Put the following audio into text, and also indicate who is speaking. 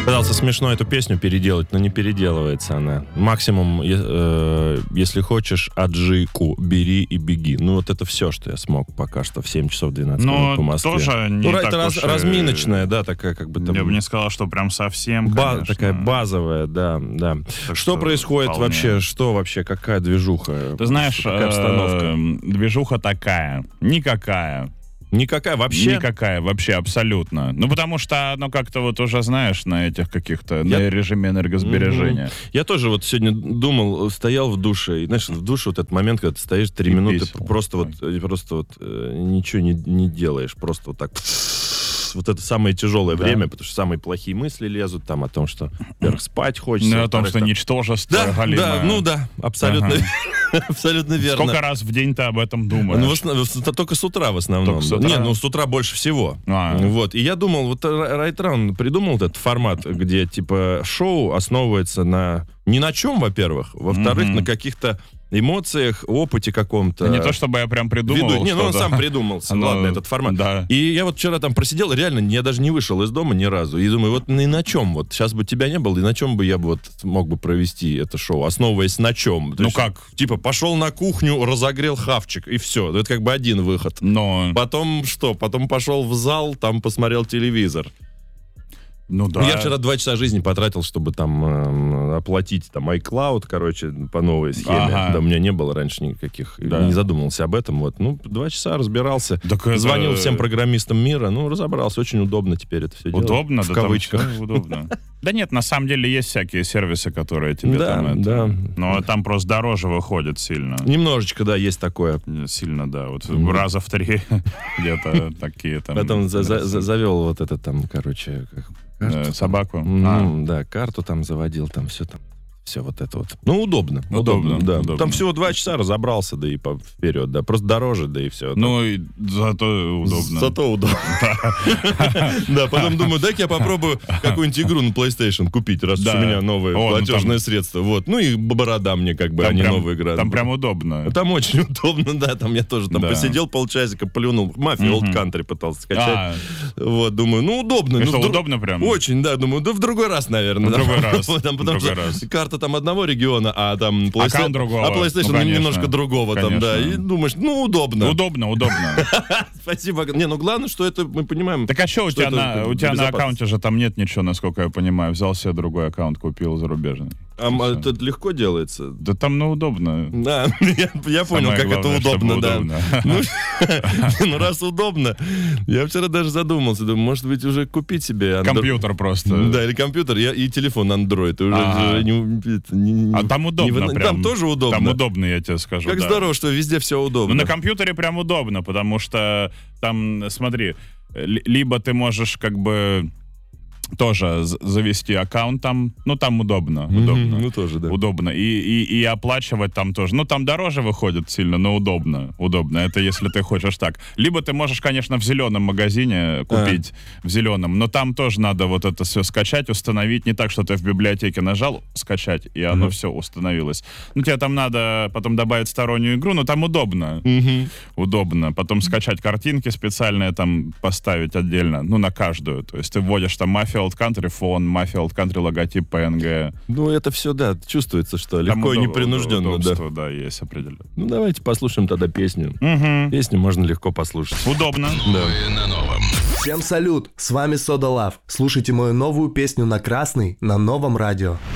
Speaker 1: Пытался смешно эту песню переделать, но не переделывается она. Максимум, если хочешь, аджику бери и беги. Ну, вот это все, что я смог пока что в 7 часов 12 минут по Москве.
Speaker 2: Тоже не так
Speaker 1: это
Speaker 2: уж
Speaker 1: разминочная, да, такая как бы там...
Speaker 2: Я бы не сказал, что прям совсем,
Speaker 1: такая базовая, да. Что происходит
Speaker 2: вполне.
Speaker 1: вообще? Что вообще? Какая движуха?
Speaker 2: Ты знаешь,
Speaker 1: какая обстановка?
Speaker 2: движуха такая. Никакая.
Speaker 1: Никакая вообще?
Speaker 2: Никакая вообще, абсолютно. Ну, потому что оно как-то вот уже, знаешь, на этих каких-то, на режиме энергосбережения.
Speaker 1: Я тоже вот сегодня думал, стоял в душе, и, знаешь, в душе вот этот момент, когда ты стоишь 3 минуты, просто вот ничего не делаешь, просто вот так... Вот это самое тяжелое время, потому что самые плохие мысли лезут там о том, что, во-первых, спать хочется.
Speaker 2: Ну, о том, что ничтожество галимое.
Speaker 1: Абсолютно, абсолютно верно.
Speaker 2: Сколько раз в день ты об этом думаешь?
Speaker 1: Ну, только с утра в основном.
Speaker 2: Только с утра?
Speaker 1: Нет, с утра больше всего. Вот. И я думал, вот Райтран придумал этот формат, где, типа, шоу основывается не на чем, во-первых, во-вторых, на каких-то эмоциях, опыте каком-то.
Speaker 2: Не то, чтобы я прям придумал.
Speaker 1: Он сам придумался. Ладно, этот формат.
Speaker 2: Да.
Speaker 1: И я вот вчера там просидел, реально, я даже не вышел из дома ни разу. И думаю, вот на чем? Вот сейчас бы тебя не было, и на чем бы я бы вот мог бы провести это шоу, основываясь на чем? То есть,
Speaker 2: как?
Speaker 1: Типа, пошел на кухню, разогрел хавчик, и все. Это как бы один выход.
Speaker 2: Но...
Speaker 1: Потом что? Потом пошел в зал, там посмотрел телевизор.
Speaker 2: Ну да.
Speaker 1: Я вчера 2 часа жизни потратил, чтобы там оплатить там iCloud, короче, по новой схеме. Да, у меня не было раньше никаких, не задумывался об этом. Вот. 2 часа разбирался, звонил всем программистам мира, разобрался. Очень удобно теперь это все делать.
Speaker 2: Удобно?
Speaker 1: В кавычках.
Speaker 2: Удобно. Да нет, на самом деле есть всякие сервисы, которые тебе там...
Speaker 1: Да.
Speaker 2: Но там просто дороже выходит сильно.
Speaker 1: Немножечко, да, есть такое.
Speaker 2: Сильно, да. Вот раза в 3 где-то такие там...
Speaker 1: Потом завел вот это там, короче...
Speaker 2: Собаку?
Speaker 1: Да, карту там заводил, там все там. Все вот это вот. Удобно. Да.
Speaker 2: Удобно.
Speaker 1: Там всего 2 часа разобрался, да и вперед, да. Просто дороже, да и все.
Speaker 2: И зато удобно.
Speaker 1: Зато удобно. Да, потом думаю, дай-ка я попробую какую-нибудь игру на PlayStation купить, раз уж у меня новое платежное средство. Вот. И борода мне как бы, а не новая игра.
Speaker 2: Там прям удобно.
Speaker 1: Там очень удобно, да. Там я тоже посидел полчасика, плюнул. Мафия Old Country пытался скачать. Вот, думаю, удобно.
Speaker 2: Это удобно прям?
Speaker 1: Очень, да. Думаю, в другой раз, наверное.
Speaker 2: В другой раз.
Speaker 1: Потому что карта там одного региона, а там
Speaker 2: аккаунт другого.
Speaker 1: А PlayStation немножко другого там, да. И думаешь, удобно.
Speaker 2: Удобно.
Speaker 1: Спасибо. Главное, что это мы понимаем.
Speaker 2: Так а что у тебя на аккаунте же там нет ничего, насколько я понимаю. Взял себе другой аккаунт, купил зарубежный.
Speaker 1: Это легко делается.
Speaker 2: Да там удобно.
Speaker 1: Да, я понял, как это удобно, да. Раз удобно. Я вчера даже задумался, думаю, может быть, уже купить себе
Speaker 2: компьютер просто.
Speaker 1: Да, или компьютер, и телефон Android.
Speaker 2: А там удобно прям.
Speaker 1: Там тоже удобно.
Speaker 2: Там удобно, я тебе скажу.
Speaker 1: Как здорово, что везде все удобно.
Speaker 2: На компьютере прям удобно, потому что там, смотри, либо ты можешь как бы тоже завести аккаунт там, там удобно.
Speaker 1: Тоже, да.
Speaker 2: Удобно. И оплачивать там тоже. Там дороже выходит сильно, но удобно. Удобно. Это если ты хочешь так. Либо ты можешь, конечно, в зеленом магазине купить, в зеленом, но там тоже надо вот это все скачать, установить. Не так, что ты в библиотеке нажал скачать, и оно все установилось. Тебе там надо потом добавить стороннюю игру, но там удобно. Удобно. Потом скачать картинки специальные, там поставить отдельно, на каждую. То есть ты вводишь там Mafia Old Country фон, Mafia Old Country логотип PNG.
Speaker 1: Это все, да, чувствуется, что легко и непринужденно.
Speaker 2: Да, есть определенно.
Speaker 1: Давайте послушаем тогда песню. Песню можно легко послушать.
Speaker 2: Удобно.
Speaker 1: Да.
Speaker 3: На новом.
Speaker 4: Всем салют! С вами Soda Love. Слушайте мою новую песню на Красной на Новом радио.